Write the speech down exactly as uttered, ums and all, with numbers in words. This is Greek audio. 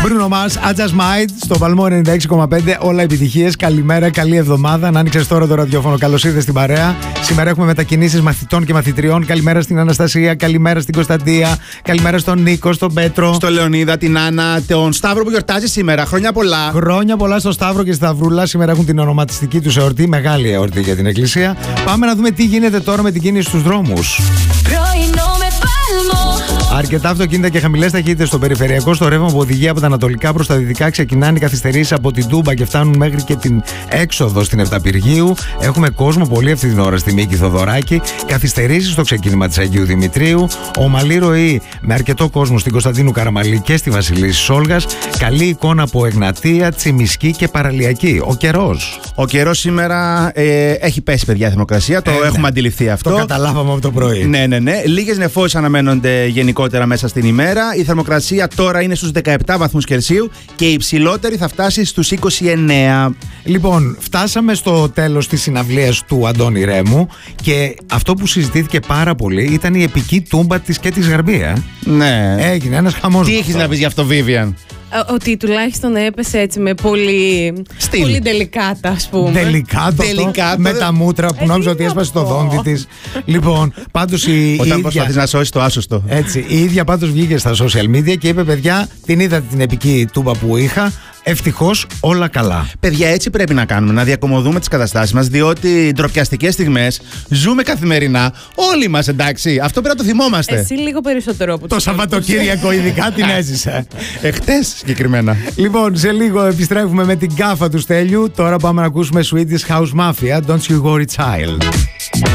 Bruno Mars, I Just Might, στο Παλμό ενενήντα έξι κόμμα πέντε. Όλα επιτυχίες. Καλημέρα, καλή εβδομάδα. Να άνοιξες τώρα το ραδιόφωνο. Καλώς ήρθες στην παρέα. Σήμερα έχουμε μετακινήσεις μαθητών και μαθητριών. Καλημέρα στην Αναστασία, καλημέρα στην Κωνσταντία, καλημέρα στον Νίκο, στον Πέτρο, στο Λεωνίδα, την Άννα, τον Σταύρο που γιορτάζει σήμερα. Χρόνια πολλά. Χρόνια πολλά στο Σταύρο και στη Σταυρούλα. Σήμερα έχουν την ονοματιστική τους εορτή. Μεγάλη εορτή για την Εκκλησία. Πάμε να δούμε τι γίνεται τώρα με την κίνηση στους δρόμους. Αρκετά αυτοκίνητα και χαμηλές ταχύτητες στο περιφερειακό, στο ρεύμα που οδηγεί από τα ανατολικά προς τα δυτικά. Ξεκινάνε οι καθυστερήσεις από την Τούμπα και φτάνουν μέχρι και την έξοδο στην Ευταπυργίου. Έχουμε κόσμο πολύ αυτή την ώρα στη Μίκη Θοδωράκη. Καθυστερήσεις στο ξεκίνημα της Αγίου Δημητρίου. Ομαλή ροή με αρκετό κόσμο στην Κωνσταντίνου Καραμαλή και στη Βασιλίσσης Όλγας. Καλή εικόνα από Εγνατία, Τσιμισκή και Παραλιακή. Ο καιρός. Ο καιρός σήμερα ε, έχει πέσει, παιδιά, η θερμοκρασία. Το ε, έχουμε ναι. αντιληφθεί αυτό. Το καταλάβαμε από το πρωί. Ναι, ναι, ναι. Λίγες νεφώσεις αναμένονται γενικότερα μέσα στην ημέρα. Η θερμοκρασία τώρα είναι στους δεκαεπτά βαθμούς Κελσίου και η υψηλότερη θα φτάσει στους είκοσι εννέα. Λοιπόν, φτάσαμε στο τέλος της συναυλίας του Αντώνη Ρέμου και αυτό που συζητήθηκε πάρα πολύ ήταν η επική τούμπα της και της Γαρμπία. Ναι. Έγινε ένας χαμός. Τι έχεις να πεις γι' αυτό, Vivian? Ότι τουλάχιστον έπεσε έτσι με πολύ, πολύ τελικάτα, ας πούμε. Τελικάτο, τελικάτο. Με τα μούτρα που ε, νόμιζα ότι έσπασε το δόντι της. Λοιπόν, πάντως η Όταν ίδια, προσπαθείς να σώσεις το άσωστο. Έτσι, η ίδια πάντως βγήκε στα social media και είπε, παιδιά, την είδατε την επική τούμπα που είχα. Ευτυχώς όλα καλά. Παιδιά, έτσι πρέπει να κάνουμε, να διακομωδούμε τις καταστάσεις μας, διότι ντροπιαστικές στιγμές ζούμε καθημερινά. Όλοι μας, εντάξει. Αυτό πρέπει να το θυμόμαστε. Εσύ λίγο περισσότερο από το Σαββατοκύριακο, ειδικά την έζησε. Εχθές συγκεκριμένα. Λοιπόν, σε λίγο επιστρέφουμε με την κάφα του Στέλιου. Τώρα πάμε να ακούσουμε Swedish House Mafia. Don't you worry, child.